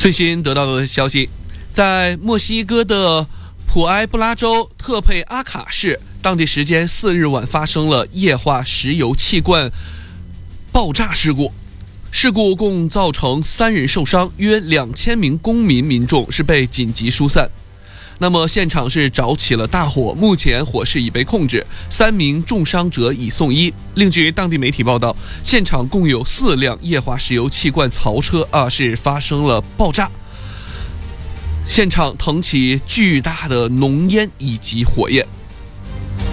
最新得到的消息，在墨西哥的普埃布拉州特佩阿卡市，当地时间4日晚发生了液化石油气罐爆炸事故。事故共造成3人受伤，约2000名公民众是被紧急疏散。那么现场是着起了大火，目前火势已被控制，3名重伤者已送医。另据当地媒体报道，现场共有4辆液化石油气罐槽车是发生了爆炸，现场腾起巨大的浓烟以及火焰。